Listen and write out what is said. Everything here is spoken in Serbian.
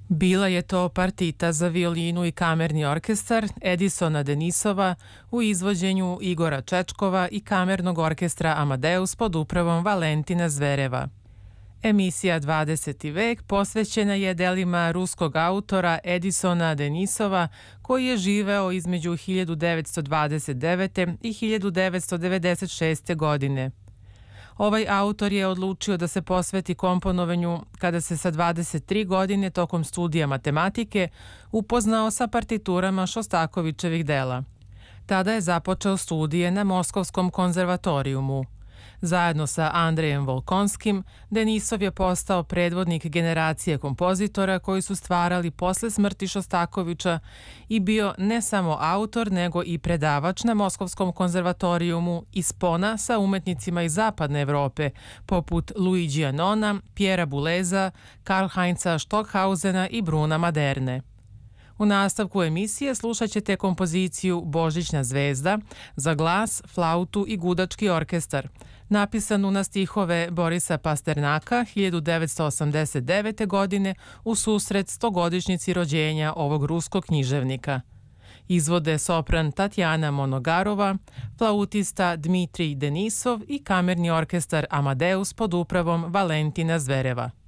Bila je to partita za violinu i kamerni orkestar Edisona Denisova u izvođenju Igora Čečkova i kamernog orkestra Amadeus pod upravom Valentina Zvereva. Emisija 20. vek posvećena je delima ruskog autora Edisona Denisova, koji je živeo između 1929. i 1996. godine. Ovaj autor je odlučio da se posveti komponovanju kada se sa 23 godine tokom studija matematike upoznao sa partiturama Šostakovićevih dela. Tada je započeo studije na Moskovskom konzervatorijumu. Zajedno sa Andrejem Volkonskim, Denisov je postao predvodnik generacije kompozitora koji su stvarali posle smrti Šostakovića i bio ne samo autor, nego i predavač na Moskovskom konzervatorijumu i spona sa umetnicima iz Zapadne Evrope, poput Luigija Nona, Pjera Buleza, Karl-Heinza Stockhausena i Bruna Maderne. U nastavku emisije slušat ćete kompoziciju Božićna zvezda za glas, flautu i gudački orkestar, napisanu na stihove Borisa Pasternaka 1989. godine u susret 100-godišnjici rođenja ovog ruskog književnika. Izvode sopran Tatjana Monogarova, flautista Dmitrij Denisov i kamerni orkestar Amadeus pod upravom Valentina Zvereva.